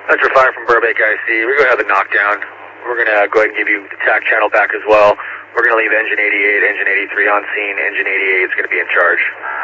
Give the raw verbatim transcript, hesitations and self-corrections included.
Metro Fire from Burbank I C. We're going to have the knockdown. We're going to go ahead and give you the T A C channel back as well. We're going to leave engine eighty-eight, engine eighty-three on scene. Engine eighty-eight is going to be in charge.